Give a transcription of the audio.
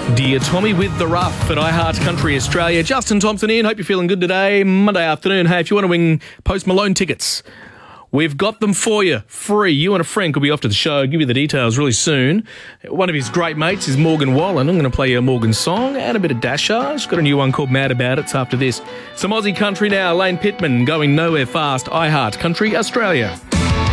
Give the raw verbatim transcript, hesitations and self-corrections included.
Dear Tommy with the Rough at iHeart Country Australia. Justin Thompson in. Hope you're feeling good today. Monday afternoon. Hey, if you want to win Post Malone tickets, we've got them for you. Free. You and a friend could be off to the show. I'll give you the details really soon. One of his great mates is Morgan Wallen. I'm going to play you a Morgan song and a bit of Dasher. She's got a new one called Mad About It. It's after this. Some Aussie country now. Lane Pittman going nowhere fast. iHeart Country Australia.